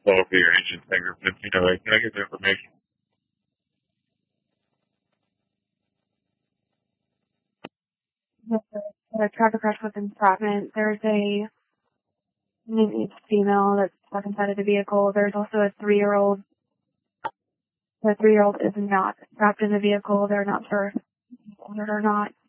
pull up your agent's fingerprints. Like, can I get the information? The traffic crash was in Stratton. There's a female that's stuck inside of the vehicle. There's also a 3-year-old. The 3-year-old is not trapped in the vehicle. They're not sure if he's injured or not.